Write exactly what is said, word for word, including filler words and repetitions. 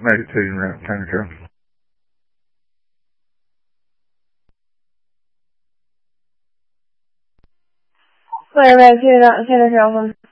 make it to you in that time, Carol. 喂喂，谢谢大，谢谢小粉。